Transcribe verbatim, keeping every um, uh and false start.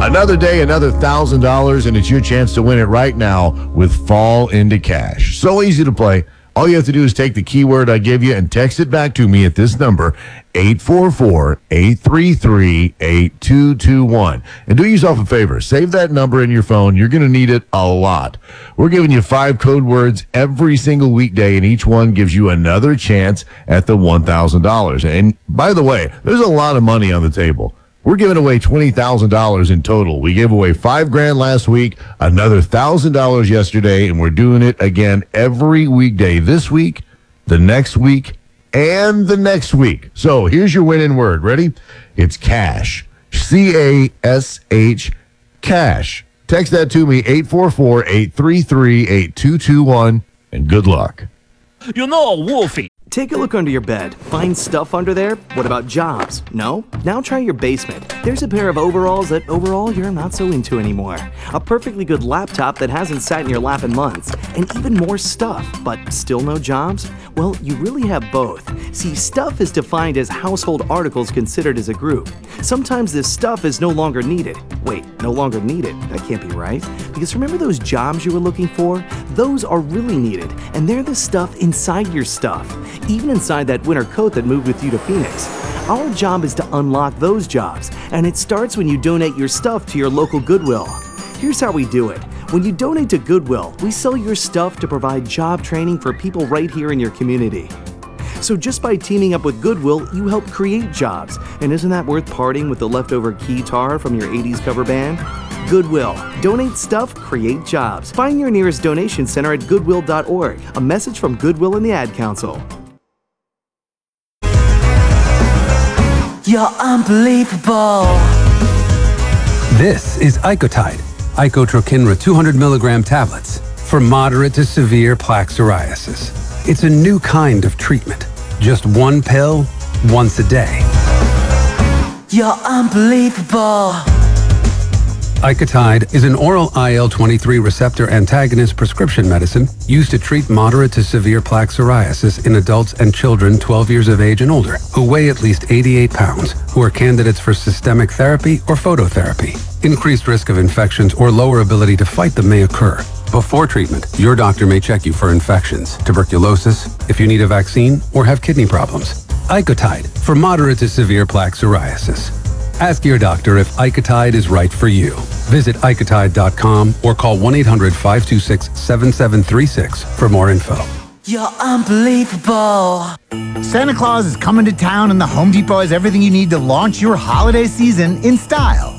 Another day, another one thousand dollars, and it's your chance to win it right now with Fall Into Cash. So easy to play. All you have to do is take the keyword I give you and text it back to me at this number, eight four four, eight three three, eight two two one. And do yourself a favor. Save that number in your phone. You're going to need it a lot. We're giving you five code words every single weekday, and each one gives you another chance at the one thousand dollars. And by the way, there's a lot of money on the table. We're giving away twenty thousand dollars in total. We gave away five grand last week, another one thousand dollars yesterday, and we're doing it again every weekday this week, the next week, and the next week. So here's your winning word. Ready? It's cash. C A S H, cash. Text that to me, eight four four, eight three three, eight two two one, and good luck. You know, Wolfie. Take a look under your bed. Find stuff under there? What about jobs? No? Now try your basement. There's a pair of overalls that overall you're not so into anymore. A perfectly good laptop that hasn't sat in your lap in months. And even more stuff, but still no jobs? Well, you really have both. See, stuff is defined as household articles considered as a group. Sometimes this stuff is no longer needed. Wait, no longer needed? That can't be right. Because remember those jobs you were looking for? Those are really needed, and they're the stuff inside your stuff. Even inside that winter coat that moved with you to Phoenix. Our job is to unlock those jobs, and it starts when you donate your stuff to your local Goodwill. Here's how we do it. When you donate to Goodwill, we sell your stuff to provide job training for people right here in your community. So just by teaming up with Goodwill, you help create jobs. And isn't that worth parting with the leftover keytar from your eighties cover band? Goodwill. Donate stuff, create jobs. Find your nearest donation center at goodwill dot org. A message from Goodwill and the Ad Council. You're unbelievable. This is Icotide, Icotrokinra two hundred milligram tablets for moderate to severe plaque psoriasis. It's a new kind of treatment. Just one pill, once a day. You're unbelievable. Icotide is an oral I L twenty-three receptor antagonist prescription medicine used to treat moderate to severe plaque psoriasis in adults and children twelve years of age and older who weigh at least eighty-eight pounds, who are candidates for systemic therapy or phototherapy. Increased risk of infections or lower ability to fight them may occur. Before treatment, your doctor may check you for infections, tuberculosis, if you need a vaccine, or have kidney problems. Icotide for moderate to severe plaque psoriasis. Ask your doctor if Icotide is right for you. Visit icotide dot com or call one eight hundred, five two six, seven seven three six for more info. You're unbelievable. Santa Claus is coming to town and the Home Depot has everything you need to launch your holiday season in style.